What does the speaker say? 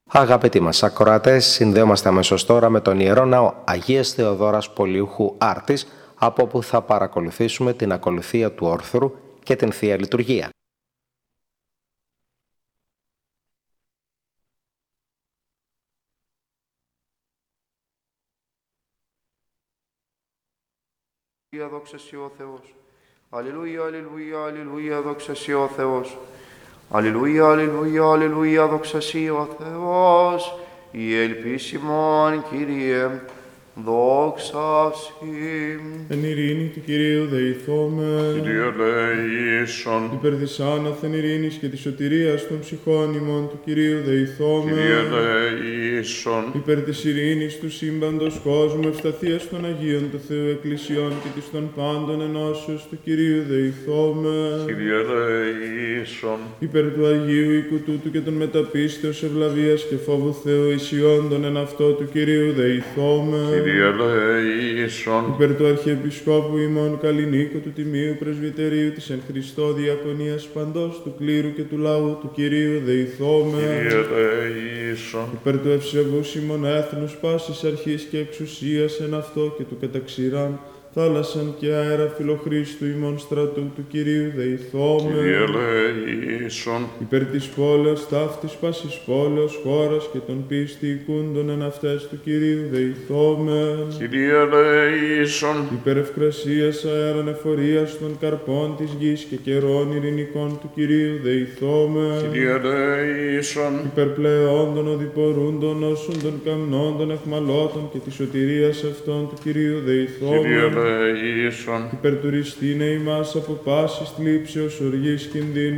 Αγαπητοί μας ακροατές, συνδέομαστε αμέσως τώρα με τον Ιερό Ναό Αγίας Θεοδόρας Πολιούχου Άρτης, από όπου θα παρακολουθήσουμε την ακολουθία του όρθρου και την Θεία Λειτουργία. Δόξα σοι ο Θεός. Αλληλούια, αλληλούια, αλληλούια, δόξα σοι ο Θεός. Αλληλούια, αλληλούια, αλληλούια, δόξα σοι ο Θεός. Η ελπίσιμον, Κύριε, δόξα σοι. Εν ειρήνη του Κυρίου δεηθώμε. Κύριε ελεήσον. Υπέρ της άνωθεν ειρήνης και της σωτηρίας των ψυχών ημών του Κυρίου δεηθώμε. Κύριε ελεήσον. Υπέρ της ειρήνης του σύμπαντος κόσμου, ευσταθίας των Αγίων του Θεού Εκκλησιών και της των πάντων ενώσεως του Κυρίου δεηθώμε. Κύριε ελεήσον. Υπέρ του Αγίου οίκου τούτου και των μεταπίστεως ευλαβίας και φόβου Θεού ισιόντων εν αυτό του Κυρίου δεηθώμε. Κύριε ελεήσον. Υπέρ του Αρχιεπισκόπου ημών Καλλινίκου του Τιμίου Πρεσβυτερίου της εν Χριστώ Διακονίας παντός του κλήρου και του λαού του Κυρίου δεηθώμε. Κύριε ελεήσον. Υπέρ του ευσεβούς ημών έθνους πάσης αρχής και εξουσίας εν αυτό και του καταξηράν θάλασσαν και αέρα φιλοχρίστου ημών στρατού του Κυρίου δεηθώμε. Κύριε ελεήσον. Υπέρ της πόλεως ταύτης πάσης πόλεως χώρας και των πίστη οικούντων εν αυτές του Κυρίου δεηθώμε. Κύριε ελεήσον. Υπέρ ευκρασίας αέραν εφορίας των καρπών της γης και καιρών ειρηνικών του Κυρίου δεηθώμε. Κύριε ελεήσον. Υπέρ πλεόντων οδηπορούντων όσων των καμνών εχμαλώτων και της σωτηρίας αυτών του Κυρίου δεηθώμε. Κύριε ελεήσον. Υπέρ του ρηστήνε ημάς από πάσης θλίψεως οργής κινδύνου